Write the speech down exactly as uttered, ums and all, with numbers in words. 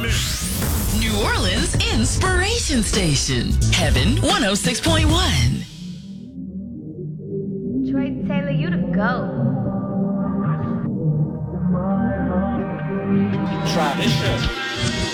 New Orleans Inspiration Station. Heaven one oh six point one. Troy Taylor, you the GOAT. Try this shit.